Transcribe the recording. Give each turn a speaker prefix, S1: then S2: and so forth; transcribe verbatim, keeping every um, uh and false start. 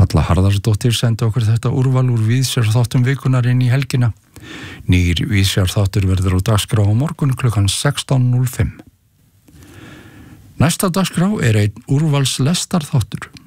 S1: Halla Harðarsdóttir sendi okkur þetta úrval úr Víðsjár þáttum vikunar inn í helgina. Nýr Víðsjár þáttur verður á dagskrá á morgun klukkan sextán núll fimm. Næsta dagskrá er einn úrvals lestar þáttur.